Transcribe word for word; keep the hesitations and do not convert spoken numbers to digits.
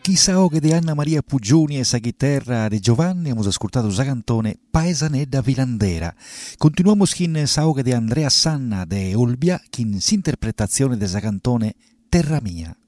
Chisaoghe de Anna Maria Pugioni e sa chitarra de Giovanni hemos ascoltato sa cantone Paesanedda Vilandera. Continuamos con saoghe de Andrea Sanna de Olbia, con s'interpretazione de sa cantone Terra Mia.